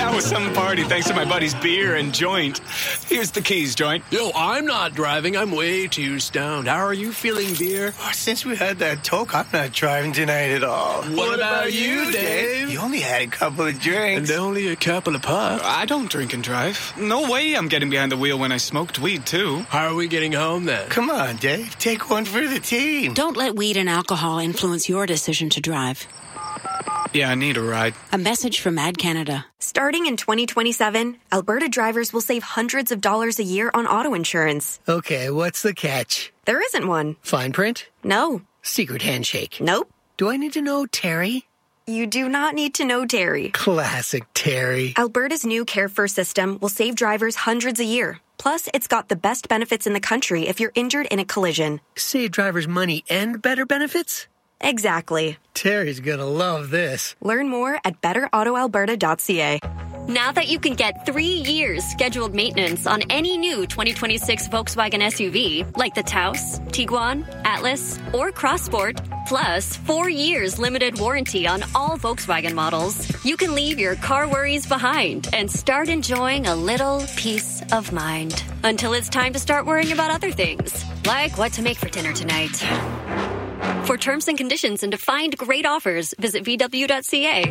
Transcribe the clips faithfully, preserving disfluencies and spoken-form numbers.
That was some party thanks to my buddy's beer and joint. Here's the keys, joint. Yo, I'm not driving. I'm way too stoned. How are you feeling, beer? Oh, since we had that toke, I'm not driving tonight at all. What, what about, about you, Dave? You only had a couple of drinks. And only a couple of puffs. I don't drink and drive. No way I'm getting behind the wheel when I smoked weed, too. How are we getting home, then? Come on, Dave. Take one for the team. Don't let weed and alcohol influence your decision to drive. Yeah, I need a ride. A message from Ad Canada. Starting in twenty twenty-seven, Alberta drivers will save hundreds of dollars a year on auto insurance. Okay, what's the catch? There isn't one. Fine print? No. Secret handshake? Nope. Do I need to know Terry? You do not need to know Terry. Classic Terry. Alberta's new Care First system will save drivers hundreds a year. Plus, it's got the best benefits in the country if you're injured in a collision. Save drivers money and better benefits? Exactly. Terry's gonna love this. Learn more at better auto alberta dot c a. Now that you can get three years scheduled maintenance on any new twenty twenty-six Volkswagen S U V, like the Taos, Tiguan, Atlas, or Crossport, plus four years limited warranty on all Volkswagen models, you can leave your car worries behind and start enjoying a little peace of mind. Until it's time to start worrying about other things, like what to make for dinner tonight. For terms and conditions and to find great offers, visit v w dot c a.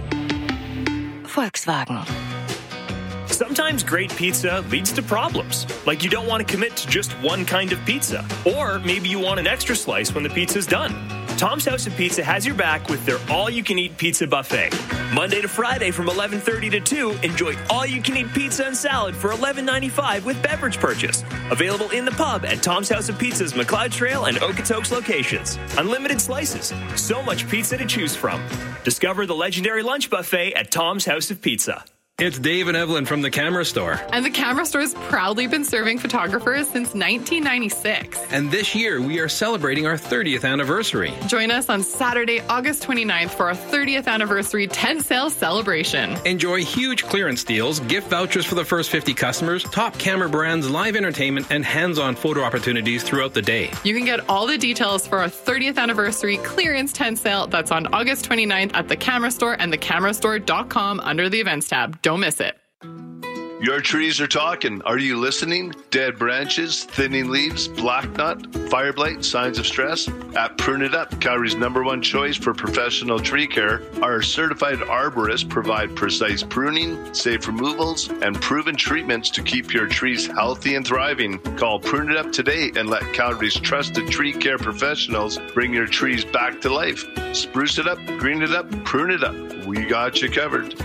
Volkswagen. Sometimes great pizza leads to problems, like you don't want to commit to just one kind of pizza, or maybe you want an extra slice when the pizza's done. Tom's House of Pizza has your back with their all-you-can-eat pizza buffet. Monday to Friday from eleven thirty to two, enjoy all-you-can-eat pizza and salad for eleven ninety-five with beverage purchase. Available in the pub at Tom's House of Pizza's McLeod Trail and Okotoks locations. Unlimited slices. So much pizza to choose from. Discover the legendary lunch buffet at Tom's House of Pizza. It's Dave and Evelyn from the Camera Store. And the Camera Store has proudly been serving photographers since nineteen ninety-six. And this year, we are celebrating our thirtieth anniversary. Join us on Saturday, August twenty-ninth for our thirtieth anniversary tent sale celebration. Enjoy huge clearance deals, gift vouchers for the first fifty customers, top camera brands, live entertainment, and hands-on photo opportunities throughout the day. You can get all the details for our thirtieth anniversary clearance tent sale that's on August twenty-ninth at the Camera Store and the camera store dot com under the events tab. Don't miss it. Your trees are talking. Are you listening? Dead branches, thinning leaves, black knot, fire blight, signs of stress? At Prune It Up, Calgary's number one choice for professional tree care, our certified arborists provide precise pruning, safe removals, and proven treatments to keep your trees healthy and thriving. Call Prune It Up today and let Calgary's trusted tree care professionals bring your trees back to life. Spruce it up, green it up, prune it up. We got you covered.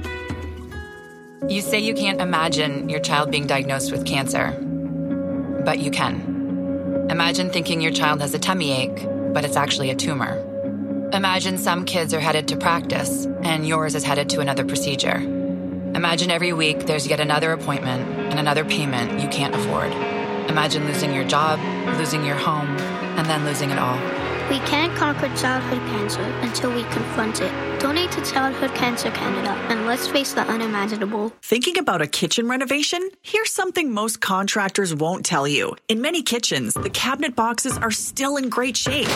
You say you can't imagine your child being diagnosed with cancer, but you can. Imagine thinking your child has a tummy ache, but it's actually a tumor. Imagine some kids are headed to practice, and yours is headed to another procedure. Imagine every week there's yet another appointment and another payment you can't afford. Imagine losing your job, losing your home, and then losing it all. We can't conquer childhood cancer until we confront it. Donate to Childhood Cancer Canada, and let's face the unimaginable. Thinking about a kitchen renovation? Here's something most contractors won't tell you. In many kitchens, the cabinet boxes are still in great shape.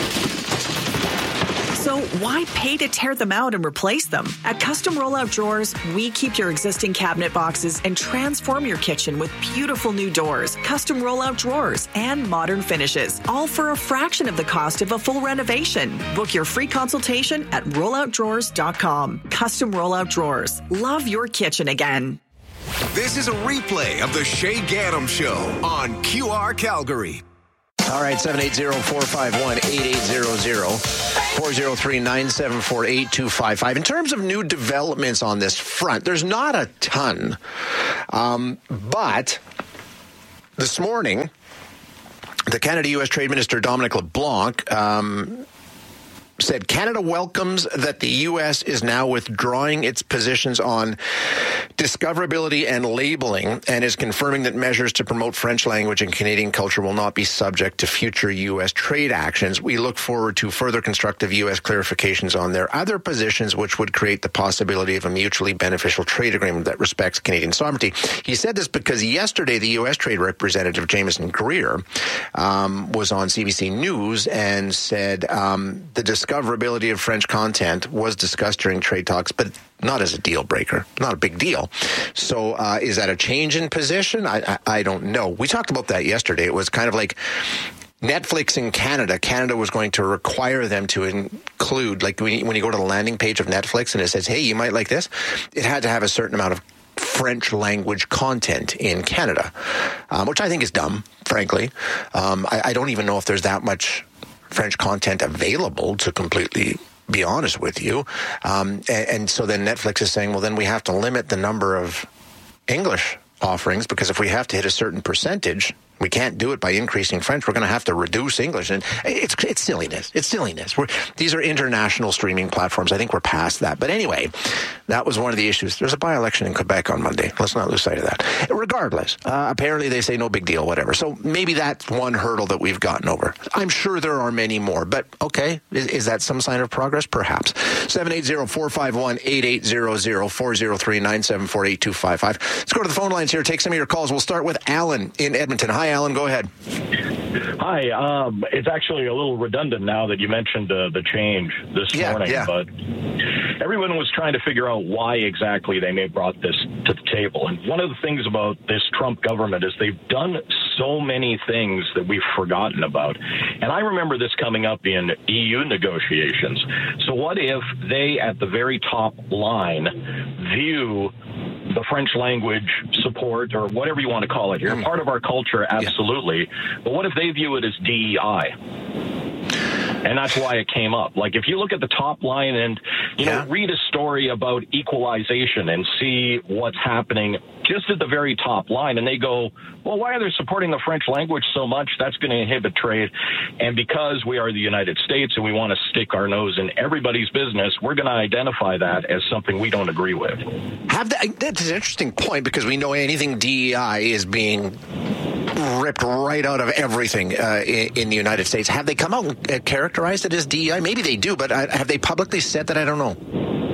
So why pay to tear them out and replace them? At Custom Rollout Drawers, we keep your existing cabinet boxes and transform your kitchen with beautiful new doors, custom rollout drawers, and modern finishes, all for a fraction of the cost of a full renovation. Book your free consultation at rollout drawers dot com. Custom Rollout Drawers. Love your kitchen again. This is a replay of the Shay Gaddam Show on Q R Calgary. All right, seven eight zero, four five one, eight eight zero zero, four zero three, nine seven four, eight two five five. In terms of new developments on this front, there's not a ton. Um, but this morning, the Canada-U S Trade Minister, Dominic LeBlanc, um, said Canada welcomes that the U S is now withdrawing its positions on discoverability and labeling and is confirming that measures to promote French language and Canadian culture will not be subject to future U S trade actions. We look forward to further constructive U S clarifications on their other positions, which would create the possibility of a mutually beneficial trade agreement that respects Canadian sovereignty. He said this because yesterday the U S Trade Representative, Jameson Greer, um, was on C B C News and said um, the discoverability of French content was discussed during trade talks, but not as a deal breaker, not a big deal. So uh, is that a change in position? I, I, I don't know. We talked about that yesterday. It was kind of like Netflix in Canada. Canada was going to require them to include, like when you, when you go to the landing page of Netflix and it says, hey, you might like this, it had to have a certain amount of French language content in Canada, um, which I think is dumb, frankly. Um, I, I don't even know if there's that much French content available, to completely be honest with you. Um, and, and so then Netflix is saying, well, then we have to limit the number of English offerings, because if we have to hit a certain percentage, we can't do it by increasing French. We're going to have to reduce English. And it's it's silliness. It's silliness. We're, these are international streaming platforms. I think we're past that. But anyway, that was one of the issues. There's a by-election in Quebec on Monday. Let's not lose sight of that. Regardless, uh, apparently they say no big deal, whatever. So maybe that's one hurdle that we've gotten over. I'm sure there are many more. But okay, is, is that some sign of progress? Perhaps. seven eight zero, four five one, eight eight zero zero, four zero three, nine seven four, eight two five five. Let's go to the phone lines here. Take some of your calls. We'll start with Alan in Edmonton. Hi, Alan. Go ahead. Hi. Um, it's actually a little redundant now that you mentioned uh, the change this yeah, morning, yeah. but everyone was trying to figure out why exactly they may have brought this to the table. And one of the things about this Trump government is they've done so many things that we've forgotten about. And I remember this coming up in E U negotiations. So what if they, at the very top line, view the French language support, or whatever you want to call it here, mm. part of our culture, absolutely. Yeah. But what if they view it as D E I? And that's why it came up. Like, if you look at the top line and, you yeah. know, read a story about equalization and see what's happening just at the very top line, and they go, well, why are they supporting the French language so much? That's going to inhibit trade. And because we are the United States and we want to stick our nose in everybody's business, we're going to identify that as something we don't agree with. Have that, that's an interesting point, because we know anything D E I is being ripped right out of everything uh, in, in the United States. Have they come out and characterized it as D E I? Maybe they do, but I, have they publicly said that? I don't know.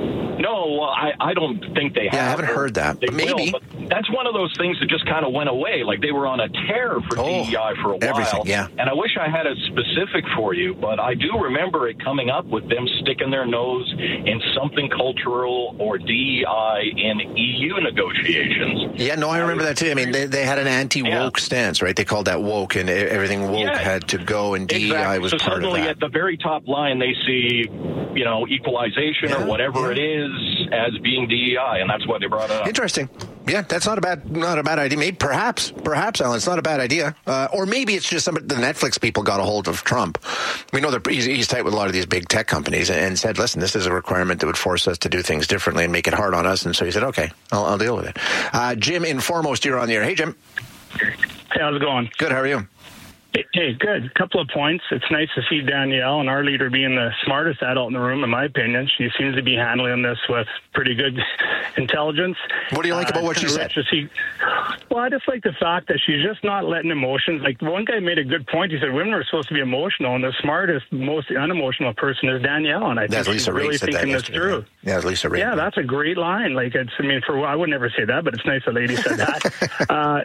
No, well, I, I don't think they have. Yeah, I haven't heard that. They But maybe. will, but that's one of those things that just kind of went away. Like, they were on a tear for oh, D E I for a while. Everything, yeah. And I wish I had a specific for you, but I do remember it coming up with them sticking their nose in something cultural or D E I in E U negotiations. Yeah, no, I remember that too. I mean, they, they had an anti-woke yeah. stance, right? They called that woke, and everything woke yeah. had to go, and D E I exactly. was so part of suddenly that. At the very top line, they see, you know, equalization yeah, or whatever yeah. it is as being D E I, and that's why they brought it up. Interesting. Yeah, that's not a bad, not a bad idea. Maybe, perhaps, perhaps, Alan, it's not a bad idea. Uh, or maybe it's just some of the Netflix people got a hold of Trump. We know that he's, he's tight with a lot of these big tech companies, and said, "Listen, this is a requirement that would force us to do things differently and make it hard on us." And so he said, "Okay, I'll, I'll deal with it." Uh, Jim, in Foremost, you're on the air. Hey, Jim. Hey, how's it going? Good. How are you? Hey, good. A couple of points. It's nice to see Danielle, and our leader, being the smartest adult in the room, in my opinion. She seems to be handling this with pretty good intelligence. What do you like uh, about what she said? See, well, I just like the fact that she's just not letting emotions. Like, one guy made a good point. He said women are supposed to be emotional, and the smartest, most unemotional person is Danielle. And I that's think Lisa she's really Reed thinking this through. Yeah, Lisa Reed. Yeah, that's a great line. Like, it's, I mean, for I would never say that, but it's nice a lady said that. uh,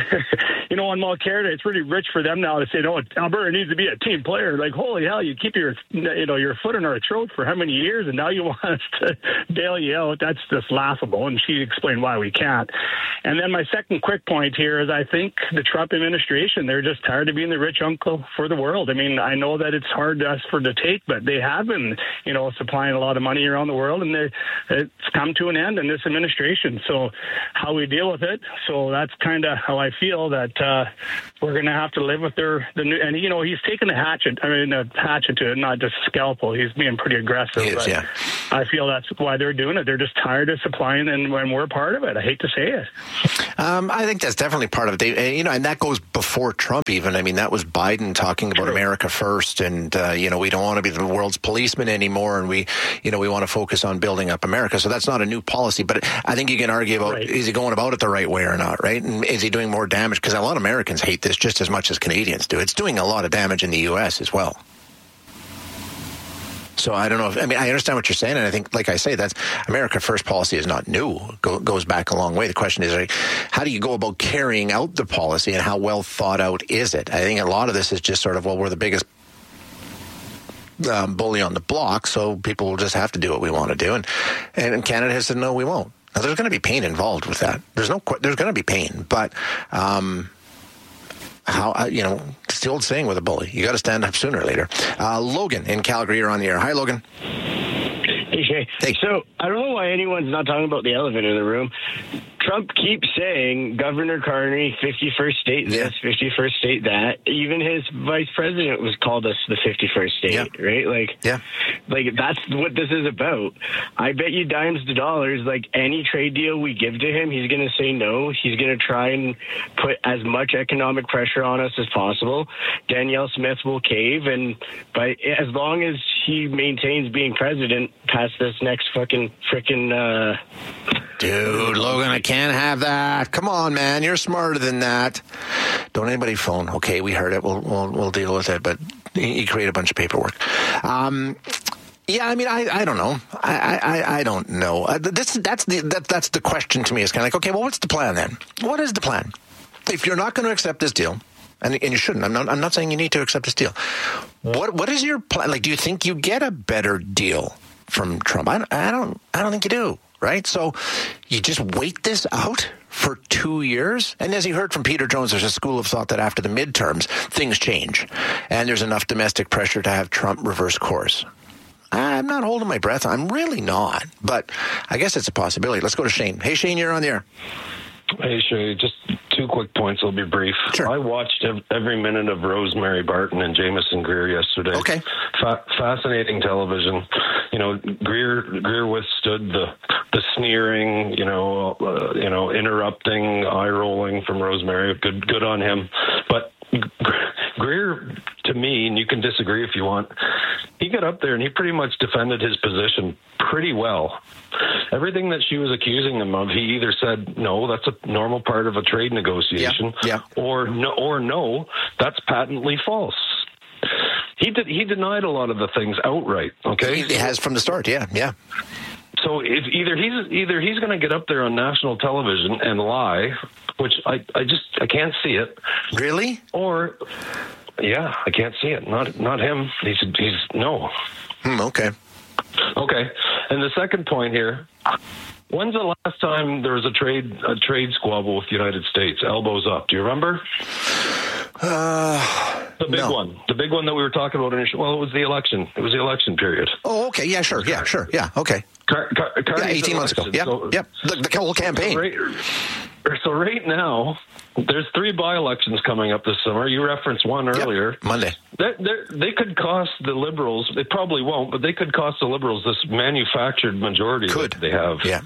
you know, on Mulcairn, it's really rich for them now to say, no, Alberta needs to be a team player. Like, holy hell, you keep your, you know, your foot in our throat for how many years, and now you want us to bail you out? That's just laughable. And she explained why we can't. And then my second quick point here is I think the Trump administration, they're just tired of being the rich uncle for the world. I mean, I know that it's hard to us for to take, but they have been, you know, supplying a lot of money around the world, and they, it's come to an end in this administration. So how we deal with it, so that's kind of how I feel that uh, we're going to have to live with their, the new, and, you know, he's taking a hatchet, I mean, a hatchet to it, not just a scalpel. He's being pretty aggressive. He is, yeah. I feel that's why they're doing it. They're just tired of supplying, and when we're part of it. I hate to say it. Um, I think that's definitely part of it. They, you know, and that goes before Trump even. I mean, that was Biden talking about True. America first, and, uh, you know, we don't want to be the world's policeman anymore, and we, you know, we want to focus on building up America. So that's not a new policy, but I think you can argue about, right. is he going about it the right way or not, right? And is he doing more damage? Because a lot of Americans hate this just as much as Canadians do. It's doing a lot of damage in the U S as well. So I don't know if, I mean, I understand what you're saying, and I think, like I say, that's America First policy is not new. Go, goes back a long way. The question is, like, how do you go about carrying out the policy, and how well thought out is it? I think a lot of this is just sort of, well, we're the biggest um, bully on the block, so people will just have to do what we want to do. And, and Canada has said, no, we won't. Now, there's going to be pain involved with that. There's no, there's going to be pain, but um, how, you know, it's the old saying with a bully. You got to stand up sooner or later. Uh, Logan in Calgary, you're on the air. Hi, Logan. Hey, Shay. Hey. So I don't know why anyone's not talking about the elephant in the room. Trump keeps saying Governor Carney, fifty-first state this, yeah. fifty-first state that. Even his vice president was called us the fifty-first state, yeah. right? Like, yeah. like that's what this is about. I bet you dimes to dollars, like any trade deal we give to him, he's going to say no. He's going to try and put as much economic pressure on us as possible. Danielle Smith will cave, and by as long as he maintains being president past this next fucking frickin' uh Dude, Logan, I can't have that. Come on, man. You're smarter than that. Don't anybody phone. Okay, we heard it. We'll we'll, we'll deal with it, but you create a bunch of paperwork. Um, yeah, I mean, I, I don't know. I, I, I don't know. Uh, this that's the that, that's the question to me. It's kind of like, okay, well, what's the plan then? What is the plan? If you're not going to accept this deal, and and you shouldn't. I'm not. I'm not saying you need to accept this deal. What what is your plan? Like, do you think you get a better deal from Trump? I, I don't. I don't think you do. Right? So you just wait this out for two years? And as you heard from Peter Jones, there's a school of thought that after the midterms, things change. And there's enough domestic pressure to have Trump reverse course. I'm not holding my breath. I'm really not. But I guess it's a possibility. Let's go to Shane. Hey, Shane, you're on the air. Hey, Shay, just two quick points. I'll be brief. Sure. I watched every minute of Rosemary Barton and Jameson Greer yesterday. Okay. Fa- fascinating television. You know, Greer Greer withstood the the sneering, you know, uh, you know, interrupting, eye rolling from Rosemary. Good, good on him. But Greer, to me, and you can disagree if you want, he got up there and he pretty much defended his position pretty well. Everything that she was accusing him of, he either said, no, that's a normal part of a trade negotiation, yeah, yeah. or no, or no, that's patently false. He did, he denied a lot of the things outright. Okay, he has from the start. Yeah, yeah. So if either he's either he's going to get up there on national television and lie, which I, I just I can't see it. Really? Or yeah, I can't see it. Not not him. He's he's no. Hmm, okay. Okay. And the second point here. When's the last time there was a trade a trade squabble with the United States? Elbows up. Do you remember? Uh, the big no. one. The big one that we were talking about initially. Well, it was the election. It was the election period. Oh, okay. Yeah, sure. Yeah, sure. Yeah, okay. Car- car- yeah, eighteen months ago. Yep, so, yep. The, the whole campaign. So right, so right now, there's three by-elections coming up this summer. You referenced one earlier. Yep, Monday. They, they could cost the Liberals, they probably won't, but they could cost the Liberals this manufactured majority could. that they have. Yeah.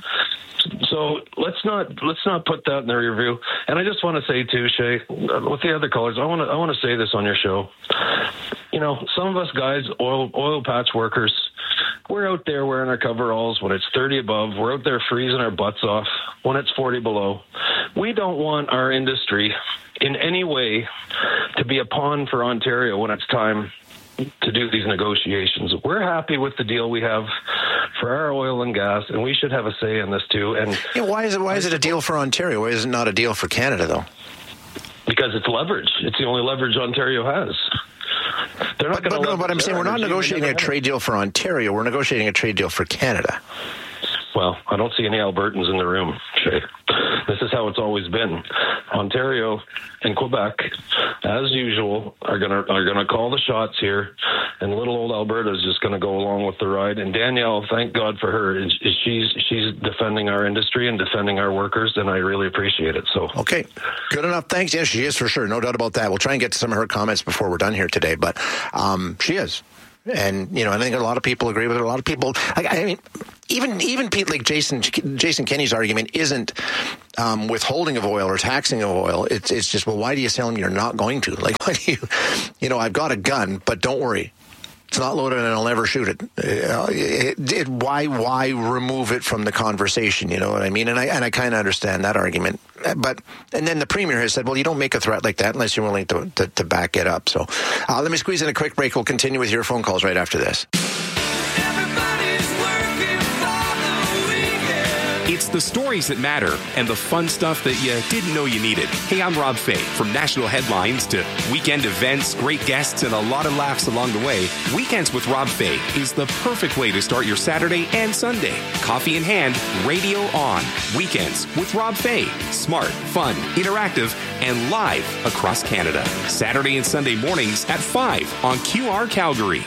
So let's not let's not put that in the review. And I just want to say too, Shay, with the other callers, I want to I want to say this on your show. You know, some of us guys, oil oil patch workers, we're out there wearing our coveralls when it's thirty above. We're out there freezing our butts off when it's forty below. We don't want our industry in any way to be a pawn for Ontario when it's time to do these negotiations. We're happy with the deal we have for our oil and gas, and we should have a say in this too. And yeah, why is it why is it a deal for Ontario? Why is it not a deal for Canada, though? Because it's leverage. It's the only leverage Ontario has. They're not but, but, no, but I'm saying we're not negotiating a trade deal for Ontario. We're negotiating a trade deal for Canada. Well, I don't see any Albertans in the room, Shay. This is how it's always been. Ontario and Quebec, as usual, are gonna are gonna call the shots here, and little old Alberta is just gonna go along with the ride. And Danielle, thank God for her, is, is she's she's defending our industry and defending our workers, and I really appreciate it. So okay, good enough. Thanks. Yes, she is for sure, no doubt about that. We'll try and get to some of her comments before we're done here today, but um, she is. And, you know, I think a lot of people agree with her. A lot of people, I, I mean, even even Pete, like Jason Jason Kenney's argument isn't um, withholding of oil or taxing of oil. It's it's just, well, why do you sell them? You're not going to. Like, why do you, you know, I've got a gun, but don't worry. It's not loaded and I'll never shoot it. Uh, it, it. Why why remove it from the conversation? You know what I mean? And I and I kind of understand that argument. But and then the Premier has said, well, you don't make a threat like that unless you're willing to, to, to back it up. So uh, let me squeeze in a quick break. We'll continue with your phone calls right after this. It's It's the stories that matter and the fun stuff that you didn't know you needed. Hey, I'm Rob Fay. From national headlines to weekend events, great guests, and a lot of laughs along the way, Weekends with Rob Fay is the perfect way to start your Saturday and Sunday. Coffee in hand, radio on. Weekends with Rob Fay. Smart, fun, interactive, and live across Canada. Saturday and Sunday mornings at five on Q R Calgary.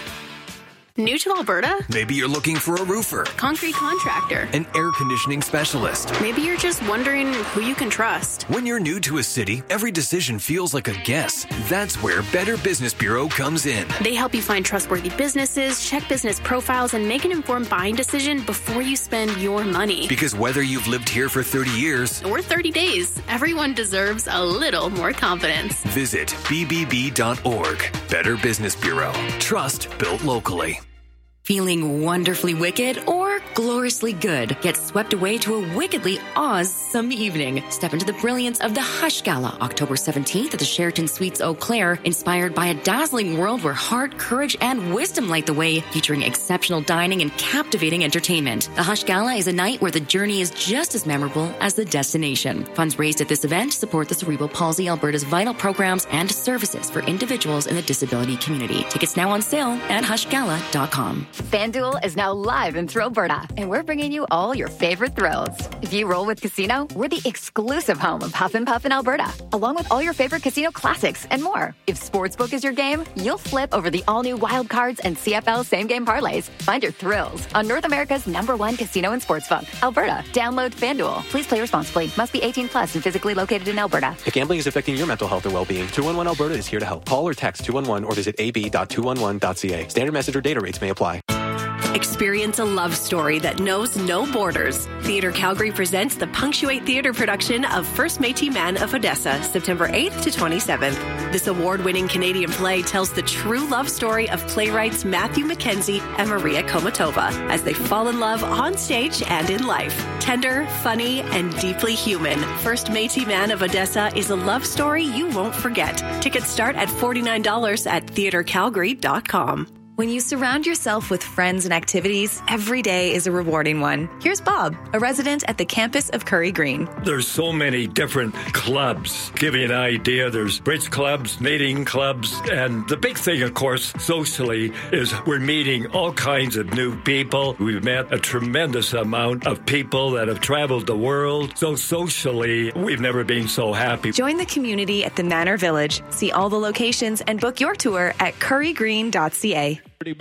New to Alberta? Maybe you're looking for a roofer, Concrete contractor, an air conditioning specialist. Maybe you're just wondering who you can trust. When you're new to a city, every decision feels like a guess. That's where Better Business Bureau comes in. They help you find trustworthy businesses, check business profiles, and make an informed buying decision before you spend your money. Because whether you've lived here for thirty years or thirty days, everyone deserves a little more confidence. Visit b b b dot org. Better Business Bureau. Trust built locally. Feeling wonderfully wicked or gloriously good? Get swept away to a wickedly awesome evening. Step into the brilliance of the Hush Gala, October seventeenth at the Sheraton Suites Eau Claire, inspired by a dazzling world where heart, courage, and wisdom light the way, featuring exceptional dining and captivating entertainment. The Hush Gala is a night where the journey is just as memorable as the destination. Funds raised at this event support the Cerebral Palsy Alberta's vital programs and services for individuals in the disability community. Tickets now on sale at hush gala dot com. FanDuel is now live in Thrill Alberta, and we're bringing you all your favorite thrills. If you roll with Casino, we're the exclusive home of Huff and Puff in Alberta, along with all your favorite casino classics and more. If Sportsbook is your game, you'll flip over the all-new Wild Cards and C F L same-game parlays. Find your thrills on North America's number one casino and sportsbook, Alberta. Download FanDuel. Please play responsibly. Must be eighteen plus and physically located in Alberta. If gambling is affecting your mental health or well-being, two one one Alberta is here to help. Call or text two one one or visit a b dot two one one dot c a. Standard message or data rates may apply. Experience a love story that knows no borders. Theatre Calgary presents the Punctuate Theatre production of First Métis Man of Odessa, September eighth to twenty-seventh. This award-winning Canadian play tells the true love story of playwrights Matthew Mackenzie and Maria Komatova as they fall in love on stage and in life. Tender, funny, and deeply human, First Métis Man of Odessa is a love story you won't forget. Tickets start at forty-nine dollars at theatre calgary dot com. When you surround yourself with friends and activities, every day is a rewarding one. Here's Bob, a resident at the campus of Curry Green. There's so many different clubs. Give you an idea, there's bridge clubs, knitting clubs, and the big thing, of course, socially, is we're meeting all kinds of new people. We've met a tremendous amount of people that have traveled the world. So socially, we've never been so happy. Join the community at the Manor Village. See all the locations and book your tour at curry green dot c a.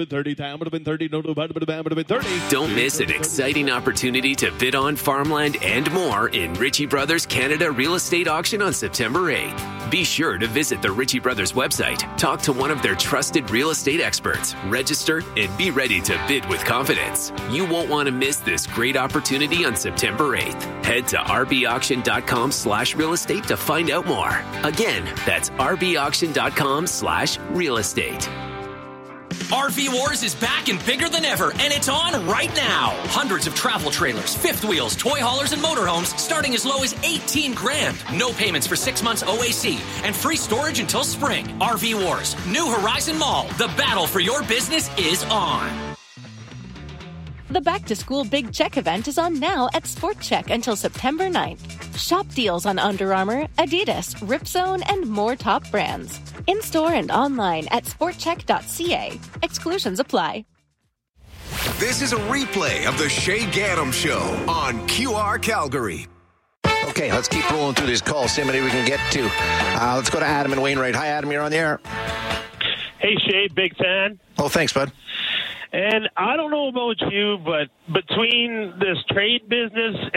Don't miss an exciting opportunity to bid on farmland and more in Ritchie Brothers Canada Real Estate Auction on September eighth. Be sure to visit the Ritchie Brothers website, talk to one of their trusted real estate experts, register, and be ready to bid with confidence. You won't want to miss this great opportunity on September eighth. Head to r b auction dot com slash real estate to find out more. Again, that's r b auction dot com slash real estate. R V Wars is back and bigger than ever, and it's on right now. Hundreds of travel trailers, fifth wheels, toy haulers, and motorhomes starting as low as eighteen grand. No payments for six months O A C, and free storage until spring. R V Wars, New Horizon Mall. The battle for your business is on. The Back to School Big Check event is on now at Sport Check until September ninth. Shop deals on Under Armour, Adidas, Ripzone, and more top brands. In-store and online at sport check dot c a. Exclusions apply. This is a replay of the Shay Gaddam Show on Q R Calgary. Okay, let's keep rolling through these calls. See how many we can get to. Uh, let's go to Adam and Wainwright. Hi, Adam. You're on the air. Hey, Shay. Big fan. Oh, thanks, bud. And I don't know about you, but between this trade business